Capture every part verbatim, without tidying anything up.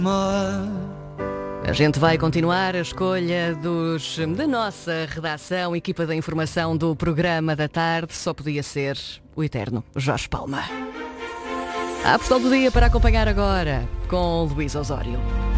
A gente vai continuar a escolha dos, da nossa redação, equipa da informação do programa da tarde. Só podia ser o eterno Jorge Palma. A postal do dia para acompanhar agora com Luís Osório.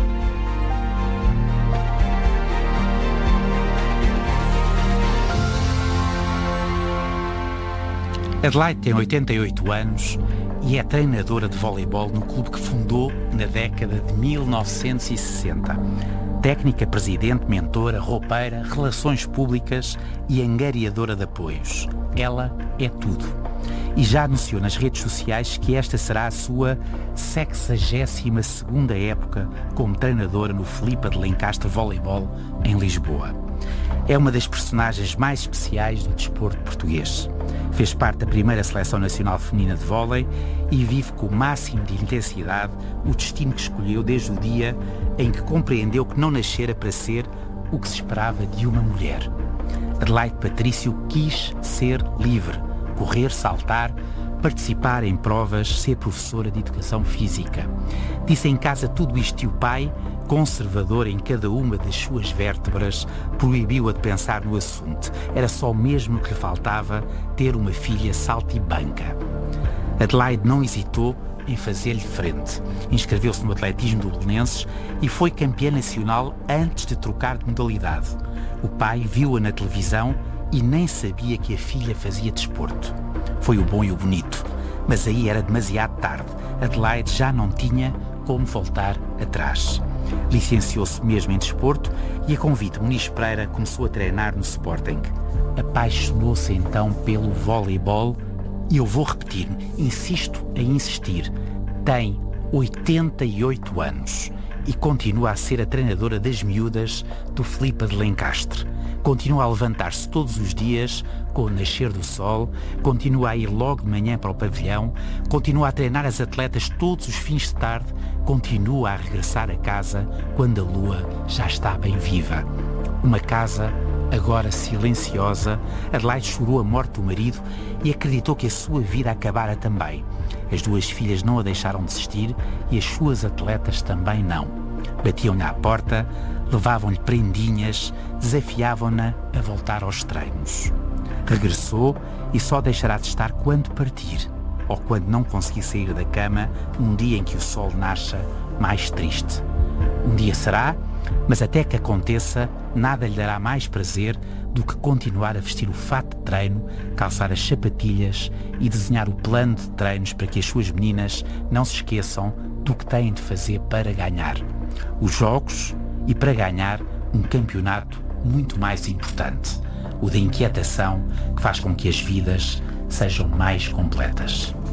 Adelaide tem oitenta e oito anos e é treinadora de voleibol no clube que fundou na década de mil novecentos e sessenta. Técnica, presidente, mentora, roupeira, relações públicas e angariadora de apoios. Ela é tudo. E já anunciou nas redes sociais que esta será a sua sexagésima segunda época como treinadora no Filipa de Lencastre Voleibol em Lisboa. É uma das personagens mais especiais do desporto português. Fez parte da primeira seleção nacional feminina de vôlei e vive com o máximo de intensidade o destino que escolheu desde o dia em que compreendeu que não nascera para ser o que se esperava de uma mulher. Adelaide Patrício quis ser livre, correr, saltar, participar em provas, ser professora de educação física. Disse em casa tudo isto e o pai, conservador em cada uma das suas vértebras, proibiu-a de pensar no assunto. Era só mesmo que lhe faltava ter uma filha saltibanca. Adelaide não hesitou em fazer-lhe frente. Inscreveu-se no atletismo do Belenenses e foi campeã nacional antes de trocar de modalidade. O pai viu-a na televisão e nem sabia que a filha fazia desporto. Foi o bom e o bonito, mas aí era demasiado tarde. Adelaide já não tinha como voltar atrás. Licenciou-se mesmo em desporto e, a convite de Muniz Pereira, começou a treinar no Sporting. Apaixonou-se então pelo voleibol e eu vou repetir, insisto em insistir, tem oitenta e oito anos e continua a ser a treinadora das miúdas do Filipa de Lencastre. Continua a levantar-se todos os dias com o nascer do sol, continua a ir logo de manhã para o pavilhão, continua a treinar as atletas todos os fins de tarde, continua a regressar a casa quando a lua já está bem viva. Uma casa agora silenciosa. Adelaide chorou a morte do marido e acreditou que a sua vida acabara também. As duas filhas não a deixaram desistir e as suas atletas também não. Batiam-lhe à porta, levavam-lhe prendinhas, desafiavam-na a voltar aos treinos. Regressou e só deixará de estar quando partir, ou quando não conseguir sair da cama um dia em que o sol nasça mais triste. Um dia será, mas até que aconteça, nada lhe dará mais prazer do que continuar a vestir o fato de treino, calçar as sapatilhas e desenhar o plano de treinos para que as suas meninas não se esqueçam do que têm de fazer para ganhar. Os jogos e, para ganhar, um campeonato muito mais importante, o da inquietação, que faz com que as vidas sejam mais completas.